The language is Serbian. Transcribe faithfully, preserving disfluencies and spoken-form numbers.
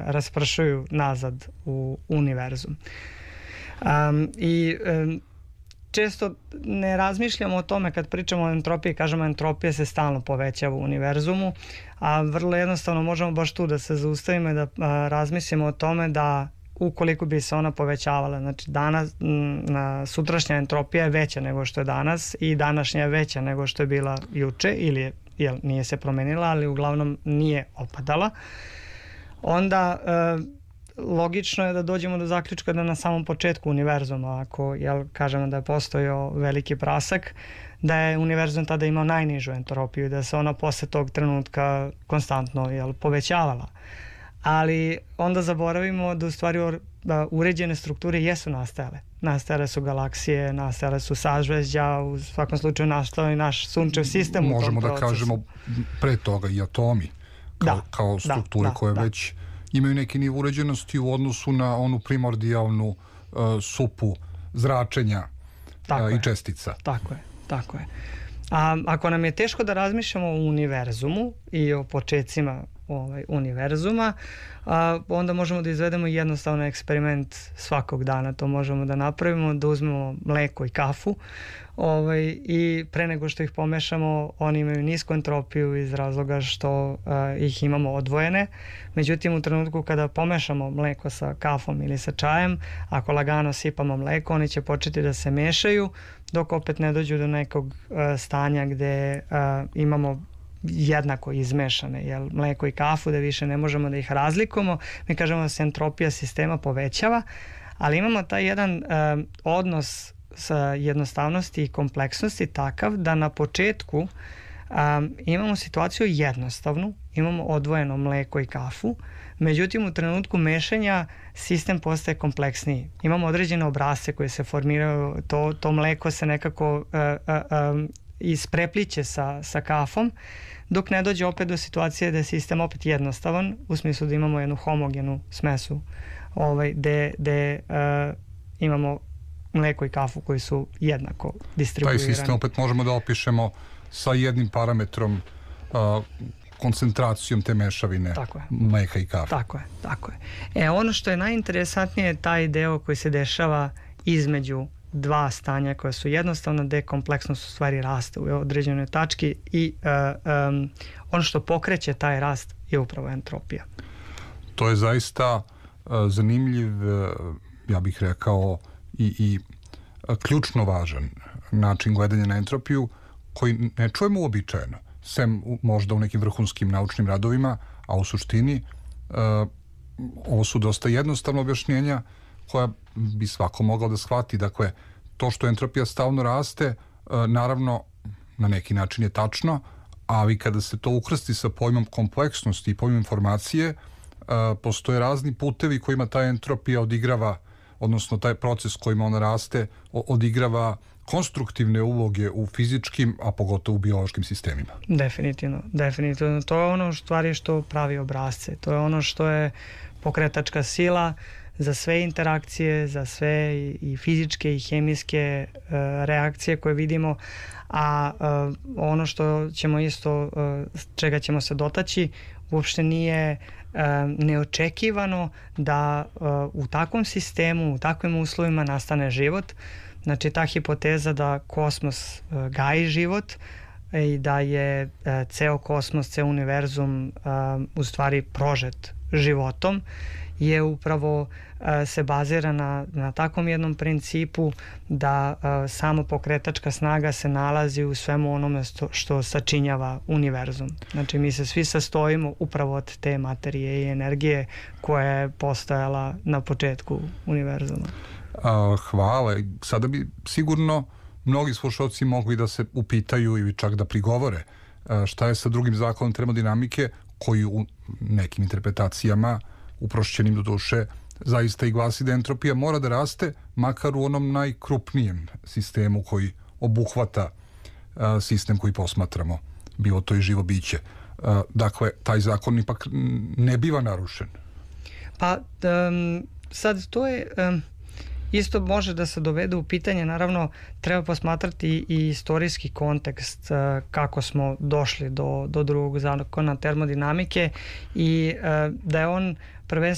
raspršuju nazad u univerzum. Um, I um, često ne razmišljamo o tome kad pričamo o entropiji, kažemo entropija se stalno povećava u univerzumu, a vrlo jednostavno možemo baš tu da se zaustavimo i da a, razmislimo o tome da ukoliko bi se ona povećavala, znači danas, na, sutrašnja entropija je veća nego što je danas i današnja je veća nego što je bila juče ili je, jel, nije se promenila, ali uglavnom nije opadala, onda e, logično je da dođemo do zaključka da na samom početku univerzuma, ako jel, kažemo da je postojao veliki prasak, da je univerzum tada imao najnižu entropiju i da se ona posle tog trenutka konstantno jel, povećavala. Ali onda zaboravimo da u stvari uređene strukture jesu nastajale. Nastajale su galaksije, nastajale su sažvežđa, u svakom slučaju nastao i naš sunčev sistem u tom procesu. Možemo da kažemo pre toga i atomi kao, da, kao strukture da, da, koje da. već imaju neki nivo uređenosti u odnosu na onu primordijalnu uh, supu zračenja uh, i čestica. Tako je, tako je. A ako nam je teško da razmišljamo o univerzumu i o počecima ovaj, univerzuma, a, onda možemo da izvedemo jednostavno eksperiment svakog dana. To možemo da napravimo, da uzmemo mleko i kafu ovaj, i pre nego što ih pomešamo, oni imaju nisku entropiju iz razloga što a, ih imamo odvojene. Međutim, u trenutku kada pomešamo mleko sa kafom ili sa čajem, ako lagano sipamo mleko, oni će početi da se mešaju, dok opet ne dođu do nekog a, stanja gde a, imamo jednako izmešane, jel, mleko i kafu, da više ne možemo da ih razlikujemo. Mi kažemo da se entropija sistema povećava, ali imamo taj jedan um, odnos sa jednostavnosti i kompleksnosti takav da na početku um, imamo situaciju jednostavnu, imamo odvojeno mleko i kafu, međutim u trenutku mešanja sistem postaje kompleksniji. Imamo određene obrasce koje se formiraju, to, to mleko se nekako uh, uh, um, isprepliće sa, sa kafom, dok ne dođe opet do situacije da je sistem opet jednostavan, u smislu da imamo jednu homogenu smesu ovaj, gde, gde uh, imamo mleko i kafu koji su jednako distribuirani. Taj sistem opet možemo da opišemo sa jednim parametrom, uh, koncentracijom te mešavine mleka i kafe. Tako je, tako je. E, ono što je najinteresantnije je taj deo koji se dešava između dva stanja koja su jednostavno, gde kompleksnost u stvari raste u određenoj tački i uh, um, ono što pokreće taj rast je upravo entropija. To je zaista uh, zanimljiv, uh, ja bih rekao, i, i uh, ključno važan način gledanja na entropiju koji ne čujemo uobičajeno, sem u, možda u nekim vrhunskim naučnim radovima, a u suštini uh, ovo su dosta jednostavno objašnjenja koja bi svako mogao da shvati. Dakle, to što entropija stalno raste, naravno, na neki način je tačno, ali kada se to ukrsti sa pojmom kompleksnosti i pojmom informacije, postoje razni putevi kojima ta entropija odigrava, odnosno taj proces kojima ona raste, odigrava konstruktivne uloge u fizičkim, a pogotovo u biološkim sistemima. Definitivno, definitivno. To je ono stvari što pravi obrazce. To je ono što je pokretačka sila za sve interakcije, za sve i, i fizičke i hemijske uh, reakcije koje vidimo, a uh, ono što ćemo isto, uh, čega ćemo se dotaći, uopšte nije uh, neočekivano da uh, u takvom sistemu, u takvim uslovima nastane život. Znači ta hipoteza da kosmos uh, gaji život i da je uh, ceo kosmos, ceo univerzum uh, u stvari prožet životom, je upravo uh, se bazira na, na takvom jednom principu da uh, samo pokretačka snaga se nalazi u svemu onome što, što sačinjava univerzum. Znači mi se svi sastojimo upravo od te materije i energije koja je postojala na početku univerzuma. Uh, hvala. Sada bi sigurno mnogi slušalci mogli da se upitaju ili čak da prigovore uh, šta je sa drugim zakonom termodinamike koji u nekim interpretacijama, uprošćenim do duše, zaista i glasi da entropija mora da raste makar u onom najkrupnijem sistemu koji obuhvata uh, sistem koji posmatramo, bilo to i živo biće. Uh, dakle, taj zakon ipak ne biva narušen. Pa um, sad to je um, isto može da se dovede u pitanje, naravno treba posmatrati i istorijski kontekst uh, kako smo došli do, do drugog zakona termodinamike i uh, da je on prvenstveno